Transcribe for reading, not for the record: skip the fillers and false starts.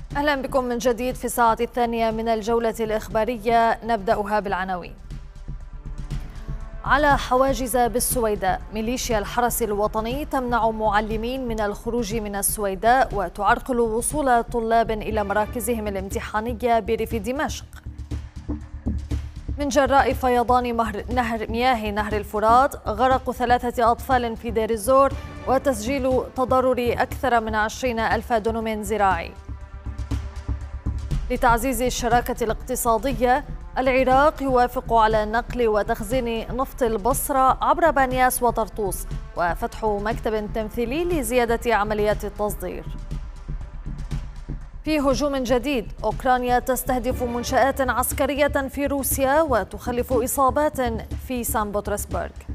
أهلا بكم من جديد في الساعة الثانية من الجولة الإخبارية، نبدأها بالعناوين. على حواجز بالسويداء، ميليشيا الحرس الوطني تمنع معلمين من الخروج من السويداء وتعرقل وصول طلاب إلى مراكزهم الامتحانية بريف دمشق. من جراء فيضان مياه نهر الفرات، غرق 3 أطفال في دير الزور وتسجيل تضرر أكثر من 20,000 دنم زراعي. لتعزيز الشراكة الاقتصادية، العراق يوافق على نقل وتخزين نفط البصرة عبر بانياس وطرطوس وفتح مكتب تمثيلي لزيادة عمليات التصدير. في هجوم جديد، أوكرانيا تستهدف منشآت عسكرية في روسيا وتخلف إصابات في سان بطرسبرغ.